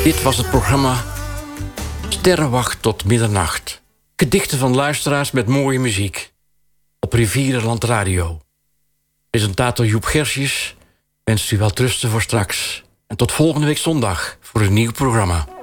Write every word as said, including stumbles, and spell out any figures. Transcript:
Dit was het programma Sterrenwacht tot middernacht. Gedichten van luisteraars met mooie muziek. Op Rivierenland Radio. Presentator Joep Gersjes wenst u wel trusten voor straks. En tot volgende week zondag voor een nieuw programma.